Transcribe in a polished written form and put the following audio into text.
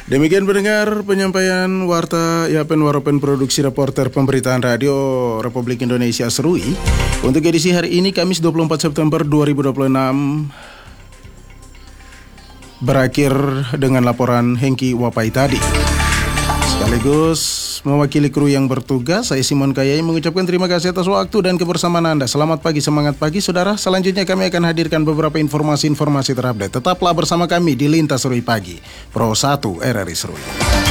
Demikian pendengar penyampaian Warta Yapen Waropen Produksi Reporter Pemberitaan Radio Republik Indonesia Serui untuk edisi hari ini Kamis 24 September 2026 berakhir dengan laporan Hengki Wapai tadi. Sekaligus mewakili kru yang bertugas, saya Simon Kayai mengucapkan terima kasih atas waktu dan kebersamaan Anda. Selamat pagi, semangat pagi saudara. Selanjutnya kami akan hadirkan beberapa informasi-informasi terupdate. Tetaplah bersama kami di Lintas Serui Pagi, Pro 1 RRI Serui.